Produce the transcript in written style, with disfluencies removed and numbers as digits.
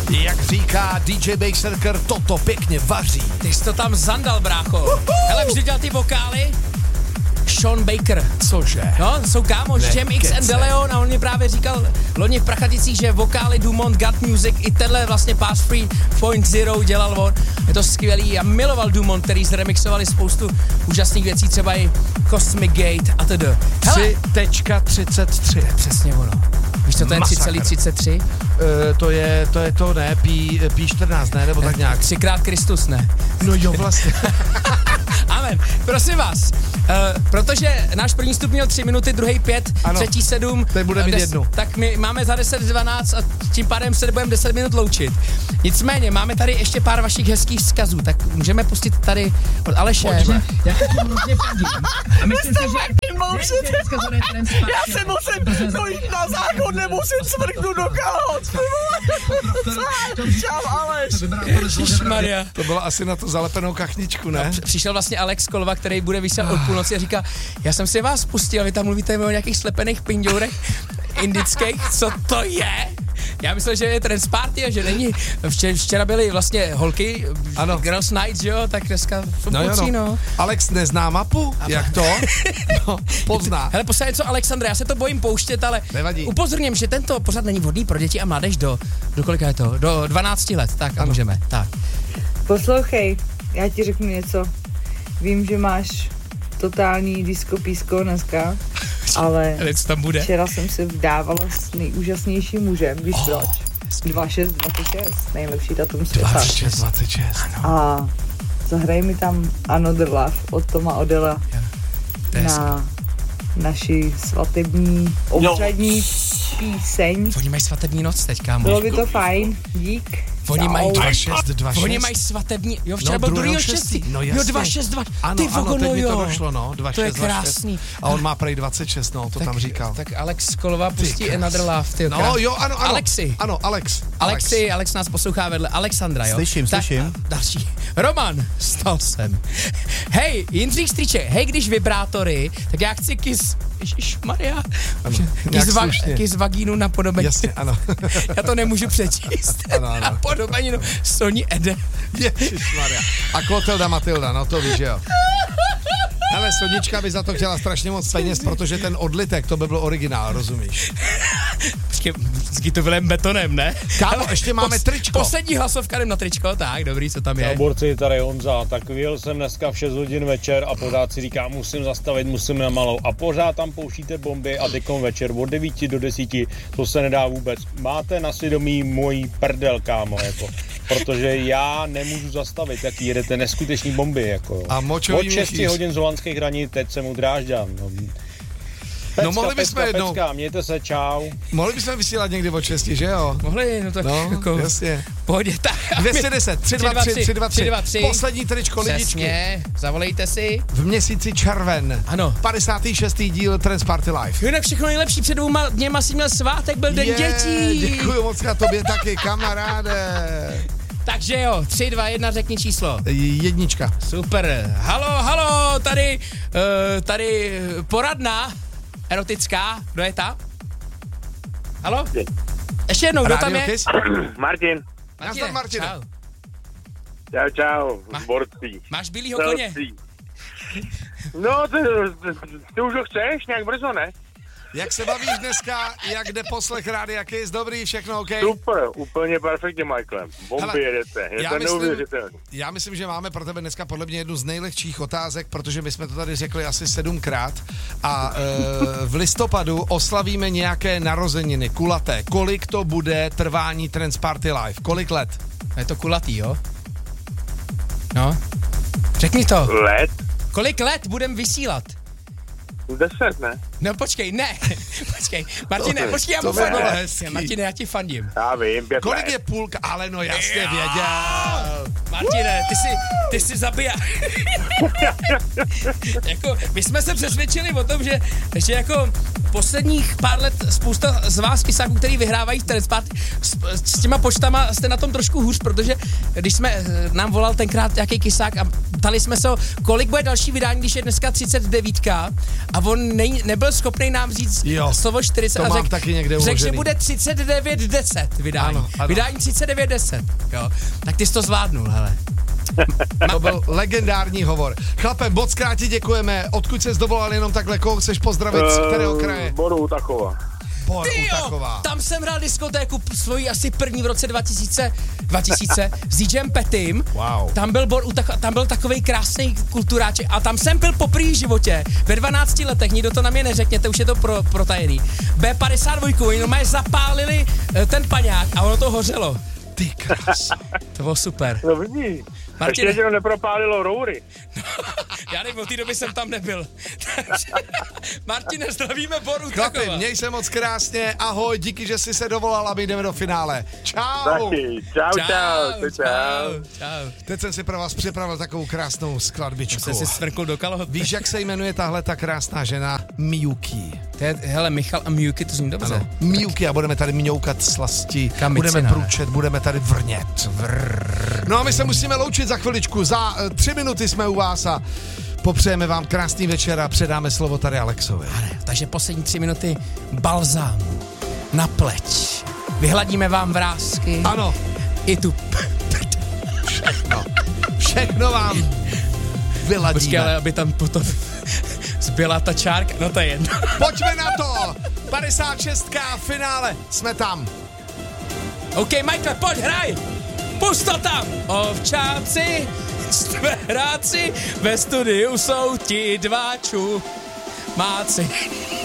Jak říká DJ Baserker, toto pěkně vaří. Ty jsi to tam zandal, brácho. Hele, vždy dělal ty vokály Sean Baker. Cože? No, jsou kámoš, Jam X and DeLeon a on mi právě říkal loni v Prachaticích, že vokály Dumont, God Music i tenhle vlastně Pass Free Point Zero dělal on. Je to skvělý. Já miloval Dumont, který zremixovali spoustu úžasných věcí, třeba i Cosmic Gate a td. 3.33. Přesně ono. Víš, co to je 3,33? To je to, ne, P14, ne, nebo tak nějak. 3x Kristus, ne? No jo, vlastně. Amen. Prosím vás, protože náš první vstup měl 3 minuty, druhý 5, ano, třetí 7. Teď bude mít 1. Tak my máme za 10:12 a tím pádem se budeme 10 minut loučit. Nicméně, máme tady ještě pár vašich hezkých vzkazů, tak můžeme pustit tady od Aleše. Pojďme. Já to hrozně fandím. A myslím si, že Já se musím dojít na záchod, nemusím smrknout do kalhot. Čau, Aleš. Ježišmarja. To bylo asi na tu zalepenou kachničku, ne? No, přišel vlastně Alex Kolva, který bude vysílat od půlnoci a říká, já jsem si vás pustil, vy tam mluvíte o nějakých slepených pindourech indických, co to je? Já myslel, že je Trance Party a že není. Včera byly vlastně holky, ano. Girls Night, že jo, tak dneska jsou kluci, no. Alex nezná mapu? Jak to? No, pozná. Hele, posledně co Alexandra, já se to bojím pouštět, ale nevadí. Upozorním, že tento pořad není vhodný pro děti a mládež do kolika je to? Do 12 let, tak a můžeme, tak. Poslouchej, já ti řeknu něco. Vím, že máš totální disco písko dneska, ale co tam bude? Včera jsem se vdávala s nejúžasnějším mužem, víš proč? 2626, nejlepší datum světa. 2626, a zahraj mi tam Another Love od Toma Odella na naši svatební obřadní píseň. Oni mají svatební noc teď, kámo. Bylo by to fajn, dík. Oni mají 2626. Oni mají svatební, jo, včera byl 2.6. No jo, 262. Ano, teď mi to došlo, no, 2626. To je krásný. A on má prej 26, no, to tak, tam říkal. Tak Alex Kolova pustí Another Love, tyjo. No jo, ano. Alexi. Ano, Alex. Alex nás poslouchá vedle Alexandra, jo. Slyším. Další. Roman, stal jsem. Hej, Jindřich Strýček, hej, když vibrátory, tak já chci kiss. Ježišmarja. Kiss vagínu na podobení. Jasně, ano. Já to nemůžu přečíst. Ano. Na podobeninu Sony Ede. Ježišmarja. A Klotilda Matilda, no to víš, jo. Ale Sonička by za to chtěla strašně moc peněz, protože ten odlitek, to by byl originál, rozumíš? Počkej, to vylem betonem, ne? Kámo, ještě máme tričko. Poslední hlasovka, jdem na tričko, tak, dobrý, co tam je? Borci, tady Honza, tak vyjel jsem dneska v 6 hodin večer a pořád si říkám, musím zastavit, musím na malou a pořád tam pouštíte bomby a teďkom večer od 9 do 10, to se nedá vůbec. Máte na svědomí mojí prdel, kámo, jako. Protože já nemůžu zastavit, jak jedete neskutečný bomby, jako. A močový od 6 hodin z holandských hranic, teď jsem u Drážďan, no. Pecka, mohli bychom jednou. Mějte se, čau. Mohli bychom vysílat někdy od 6, že jo? Mohli, no tak jako... jasně. Pohodě, tak. 210, 323. Poslední tričko, lidičky. Přesně, zavolejte si. V měsíci červen. Ano. 56. díl Trance Party Live. Jinak všechno nejlepší, před 2 dněma si měl svátek, byl den dětí. Děkuju moc a tobě taky, kamaráde. Takže jo, 3, 2, 1, řekni číslo. 1. Super. Halo, tady poradna erotická. Kdo je ta? Halo? Ještě jednou, kdo tam je? Martin. Nazdar, Martin. Čau, borcí. Máš bílýho koně? No, ty už ho chceš, nějak brzo, ne? Jak se bavíš dneska, jak jde poslech Rádia Kiss, dobrý, všechno OK? Super, úplně perfektně, Michaelem. Bomby jedete, je to neuvěřitelné. Já myslím, že máme pro tebe dneska podle mě jednu z nejlehčích otázek, protože my jsme to tady řekli asi 7krát a v listopadu oslavíme nějaké narozeniny, kulaté. Kolik to bude trvání Trance Party Live? Kolik let? Je to kulatý, jo? No, řekni to. Let? Kolik let budem vysílat? 10, ne? No počkej, Martine, počkej, já mu fandím. Martine, já ti fandím. Já vím, 5 Kolik let. je půlka? Ale no jasně věděl. Martine, ty jsi zabija. Jako, my jsme se přesvědčili o tom, že jako posledních pár let spousta z vás kysáků, který vyhrávají v Transparty, s těma počtama jste na tom trošku hůř, protože když jsme nám volal tenkrát nějaký kysák a ptali jsme se, kolik bude další vydání, když je dneska 39 a on nebyl schopný nám říct slovo 40 a řekl, že bude 3910 vydání. Ano. Vydání 3910, jo. Tak ty jsi to zvládnul, hele. To byl legendární hovor. Chlape, moc krát ti děkujeme. Odkud ses dovolal jenom takhle, koho chceš pozdravit, z kterého kraje? Boru Takova. Tam jsem hrál diskotéku svoji asi první v roce 2000 s DJem Petym. Wow. Tam byl takovej krásný kulturáček a tam jsem byl poprvé v životě. Ve 12 letech, nikdo to na mě neřekněte, už je to protajený. B52, oni normálně zapálili ten paňák a ono to hořelo. Ty krása. To bylo super. No vidíš. Martin, ještě to nepropálilo roury. Já nevím, od té doby jsem tam nebyl. Martine, zdravíme Boru Chlapi, Takova. měj se moc krásně, ahoj, díky, že jsi se dovolal a my jdeme do finále. Čau. Taky, čau. Teď jsem si pro vás připravil takovou krásnou skladbičku. Jsem si svrkl do kalhot. Víš, jak se jmenuje tahle ta krásná žena? Miyuki. Hele, Michal a Miyuki, to zní dobře. Ano, Miyuki a budeme tady mňoukat slasti, Kamicina, budeme průčet, budeme tady vrnět. No a my se musíme loučit za chviličku, za 3 minuty jsme u vás a popřejeme vám krásný večer a předáme slovo tady Alexovi. Takže poslední 3 minuty balzámu na pleť. Vyhladíme vám vrásky. Ano. I tu Všechno vám vyladíme. Počkej, ale aby tam potom zbyla ta čárka, no to je jedno. Pojďme na to! 56. finále, jsme tam. OK, Michael, pojď, hraj! Pust to tam! Ovčáci, hráci, ve studiu jsou ti dva čumáci.